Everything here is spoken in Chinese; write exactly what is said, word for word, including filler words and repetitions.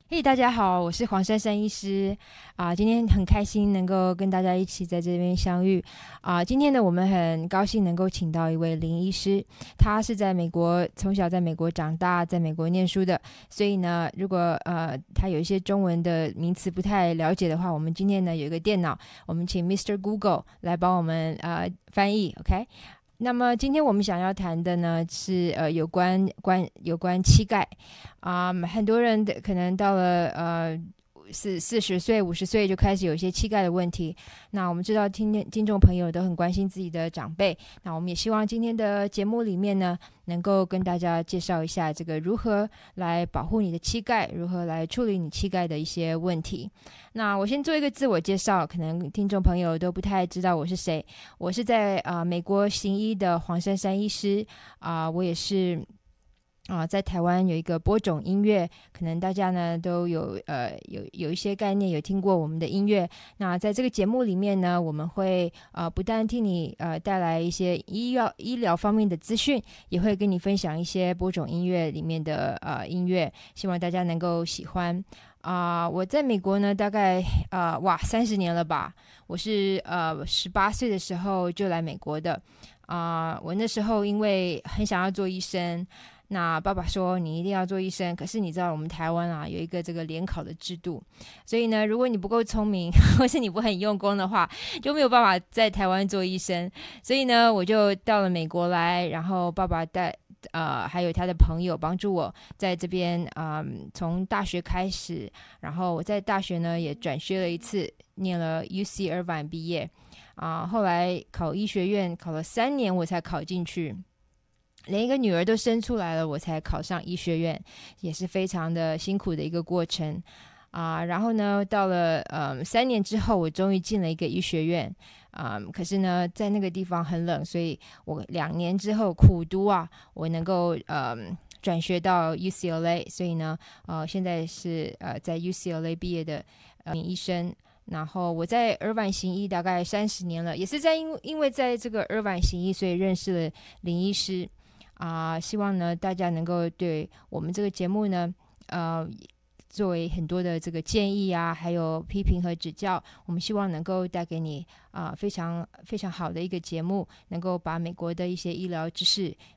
嘿，大家好，我是黄珊珊医师啊、今天很开心能够跟大家一起在这边相遇啊、今天呢，我们很高兴能够请到一位林医师，他是在美国从小在美国长大，在美国念书的，所以呢，如果呃他有一些中文的名词不太了解的话，我们今天呢有一个电脑，我们请 Mister Google 来帮我们呃翻译，OK？那么今天我们想要谈的呢是呃有关关有关膝盖啊、很多人的可能到了呃四四十岁五十岁就开始有一些膝盖的问题。那我们知道听听众朋友都很关心自己的长辈，那我们也希望今天的节目里面呢能够跟大家介绍一下这个如何来保护你的膝盖，如何来处理你膝盖的一些问题。那我先做一个自我介绍，可能听众朋友都不太知道我是谁。我是在啊、呃美国行医的黄珊珊医师啊、我也是啊、在台湾有一个播种音乐，可能大家呢都有呃有有一些概念，有听过我们的音乐。那在这个节目里面呢，我们会呃不但替你呃带来一些医药医疗方面的资讯，也会跟你分享一些播种音乐里面的呃音乐，希望大家能够喜欢。啊、我在美国呢，大概呃哇三十年了吧。我是呃十八岁的时候就来美国的。啊、我那时候因为很想要做医生，那爸爸说你一定要做医生，可是你知道我们台湾啊有一个这个联考的制度，所以呢，如果你不够聪明，或是你不很用功的话，就没有办法在台湾做医生。所以呢，我就到了美国来，然后爸爸带呃还有他的朋友帮助我在这边啊、嗯从大学开始，然后我在大学呢也转学了一次，念了 U C Irvine 毕业啊、后来考医学院考了三年我才考进去。连一个女儿都生出来了，我才考上医学院，也是非常的辛苦的一个过程啊、然后呢，到了呃三年之后，我终于进了一个医学院啊、可是呢，在那个地方很冷，所以我两年之后苦读啊，我能够呃转学到 U C L A，所以呢，呃，现在是呃在 U C L A 毕业的呃医生。然后我在尔湾行医大概三十年了，也是在因为因为在这个尔湾行医，所以认识了林医师。啊、希望呢大家能够对我们这个节目呢，呃，作为很多的这个建议啊，还有批评和指教，我们希望能够带给你啊、非常非常好的一个节目，能够把美国的一些医疗知识